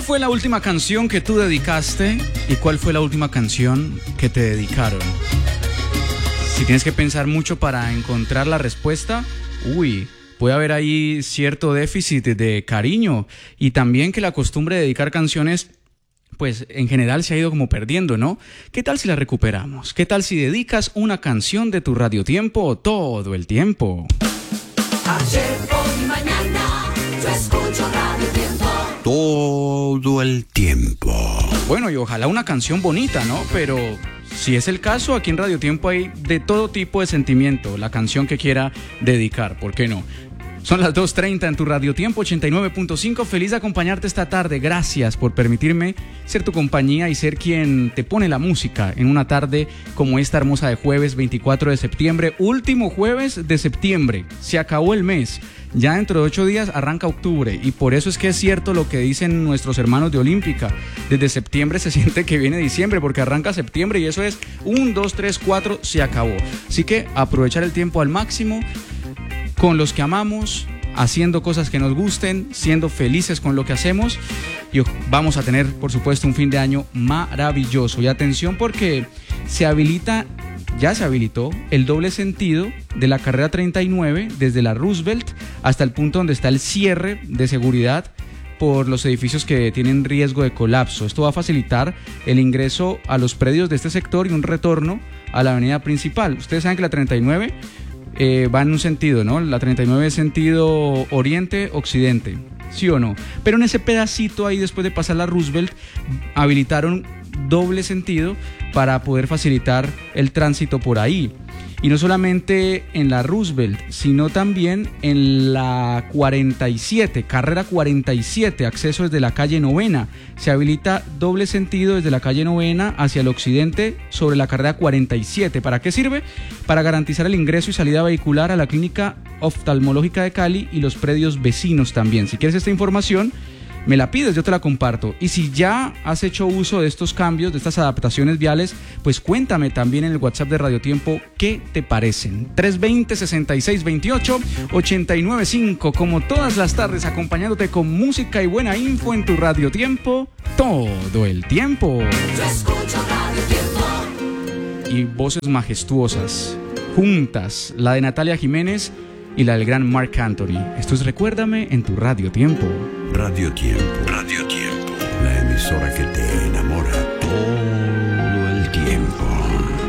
fue la última canción que tú dedicaste y cuál fue la última canción que te dedicaron? Si tienes que pensar mucho para encontrar la respuesta, puede haber ahí cierto déficit de cariño y también que la costumbre de dedicar canciones, pues en general se ha ido como perdiendo, ¿no? ¿Qué tal si la recuperamos? ¿Qué tal si dedicas una canción de tu radiotiempo todo el tiempo? Ayer, hoy, mañana, yo escucho Radio Tiempo. Todo el tiempo. Bueno, y ojalá una canción bonita, ¿no? Pero si es el caso, aquí en Radio Tiempo hay de todo tipo de sentimiento, la canción que quiera dedicar, ¿por qué no? Son las 2:30 en tu Radio Tiempo 89.5. Feliz de acompañarte esta tarde. Gracias por permitirme ser tu compañía y ser quien te pone la música en una tarde como esta hermosa de jueves 24 de septiembre. Último jueves de septiembre. Se acabó el mes. Ya dentro de 8 días arranca octubre. Y por eso es que es cierto lo que dicen nuestros hermanos de Olímpica. Desde septiembre se siente que viene diciembre porque arranca septiembre y eso es 1, 2, 3, 4, se acabó. Así que aprovechar el tiempo al máximo con los que amamos, haciendo cosas que nos gusten, siendo felices con lo que hacemos y vamos a tener, por supuesto, un fin de año maravilloso. Y atención porque ya se habilitó el doble sentido de la carrera 39 desde la Roosevelt hasta el punto donde está el cierre de seguridad por los edificios que tienen riesgo de colapso. Esto va a facilitar el ingreso a los predios de este sector y un retorno a la avenida principal. Ustedes saben que la 39 va en un sentido, ¿no? La 39 es sentido oriente-occidente, ¿sí o no? Pero en ese pedacito ahí, después de pasar la Roosevelt, habilitaron doble sentido para poder facilitar el tránsito por ahí. Y no solamente en la Roosevelt, sino también en la 47, carrera 47, acceso desde la calle Novena. Se habilita doble sentido desde la calle Novena hacia el occidente sobre la carrera 47. ¿Para qué sirve? Para garantizar el ingreso y salida vehicular a la clínica oftalmológica de Cali y los predios vecinos también. Si quieres esta información, me la pides, yo te la comparto. Y si ya has hecho uso de estos cambios, de estas adaptaciones viales, pues cuéntame también en el WhatsApp de Radio Tiempo qué te parecen. 320-6628-895, como todas las tardes, acompañándote con música y buena info en tu Radio Tiempo todo el tiempo. Yo escucho Radio Tiempo. Y voces majestuosas, juntas, la de Natalia Jiménez y la del gran Marc Anthony. Esto es Recuérdame en tu Radio Tiempo. Radio Tiempo. Radio Tiempo. La emisora que te enamora todo